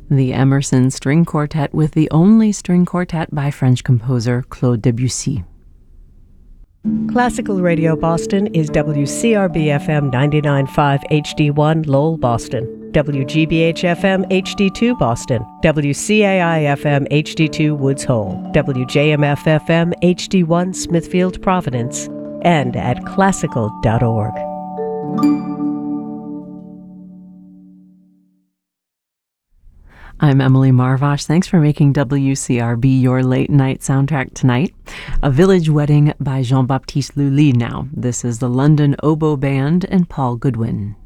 The Emerson String Quartet with the only string quartet by French composer Claude Debussy. Classical Radio Boston is WCRB-FM 99.5 HD1 Lowell, Boston, WGBH-FM HD2 Boston, WCAI-FM HD2 Woods Hole, WJMF-FM HD1 Smithfield, Providence, and at classical.org. I'm Emily Marvosh. Thanks for making WCRB your late night soundtrack tonight. A Village Wedding by Jean-Baptiste Lully now. This is the London Oboe Band and Paul Goodwin.